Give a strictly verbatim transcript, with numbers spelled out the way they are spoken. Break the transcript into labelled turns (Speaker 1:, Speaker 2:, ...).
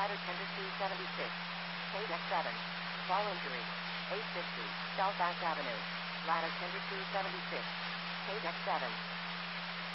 Speaker 1: Ladder tender two seventy-six. K deck seven. Ball injury. eight fifty. Belfast Avenue. Ladder tender two seventy-six. K deck seven.